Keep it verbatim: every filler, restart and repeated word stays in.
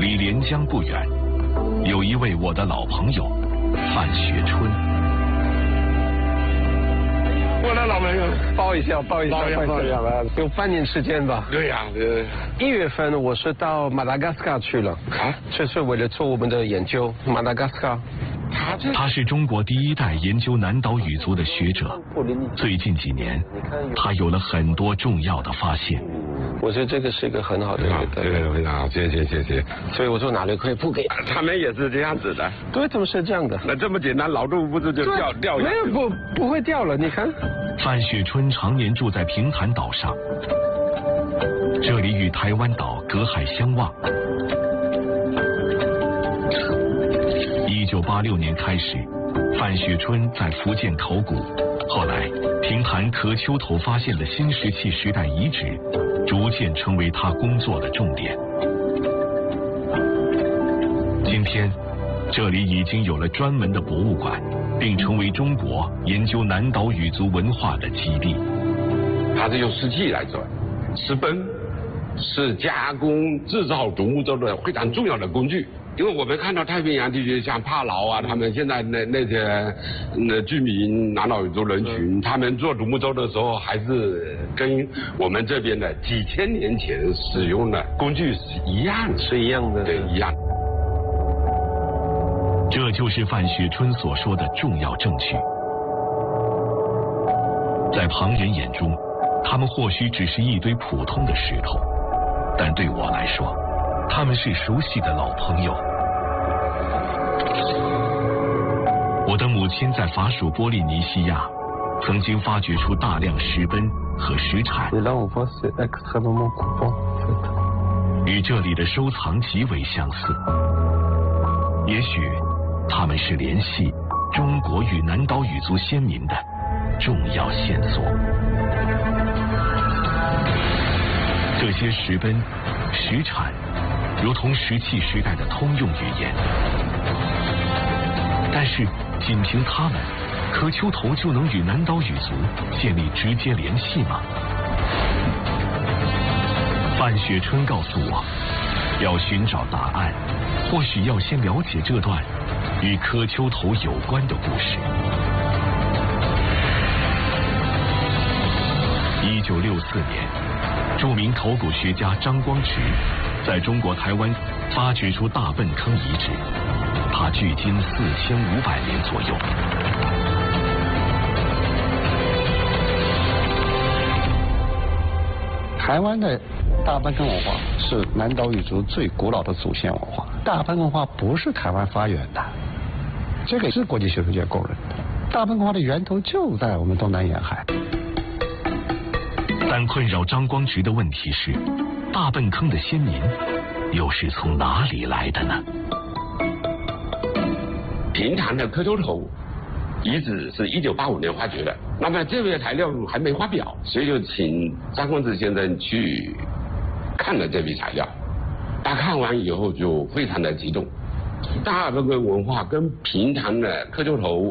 离连江不远，有一位我的老朋友范雪春。 我的老朋友， 抱一下，抱一下， 抱一下吧， 有半年时间吧。 对呀，呃， 一月份我是到马达加斯加去了，啊，就是为了做我们的研究。马达加斯加， 他他是中国第一代研究南岛语族的学者。最近几年，他有了很多重要的发现。 我觉得这个是一个很好的一个， 这个非常好，谢谢谢谢。 所以我说哪里可以不给？ 他们也是这样子的。 对，他们是这样的。 那这么简单，老杜不是就掉掉下去？ 没有，不不会掉了，你看。 范雪春常年住在平潭岛上，这里与台湾岛隔海相望。一九八六年开始，范雪春在福建考古，后来平潭壳丘头发现的新石器时代遗址，逐渐成为他工作的重点。今天，这里已经有了专门的博物馆，并成为中国研究南岛语族文化的基地。 它是用石器来做，石崩是加工制造独木舟的非常重要的工具。因为我们看到太平洋地区像帕劳啊，他们现在那那些那居民南岛语族人群，他们做独木舟的时候，还是跟我们这边的几千年前使用的工具是一样的， 是一样的， 对，一样。 这就是范雪春所说的重要证据。在旁人眼中，他们或许只是一堆普通的石头，但对我来说，他们是熟悉的老朋友。我的母亲在法属波利尼西亚曾经发掘出大量石奔和石铲，与这里的收藏极为相似。也许他们是联系中国与南岛语族先民的重要线索。这些石奔、石铲如同石器时代的通用语言，但是仅凭它们，壳丘头就能与南岛语族建立直接联系吗？范雪春告诉我，要寻找答案，或许要先了解这段与壳丘头有关的故事。一九六四年，著名考古学家张光直在中国台湾发掘出大笨坑遗址，它距今四千五百年左右。 台湾的大笨坑文化是南岛语族最古老的祖先文化。大笨坑文化不是台湾发源的，这个是国际学术界公认的。大笨坑文化的源头就在我们东南沿海。 但困扰张光直的问题是，大笨坑的先民又是从哪里来的呢？ 平潭的壳丘头遗址是一九八五年发掘的，那么这些材料还没发表，所以就请张光直先生去看了这批材料。他看完以后就非常的激动，大笨坑文化跟平潭的壳丘头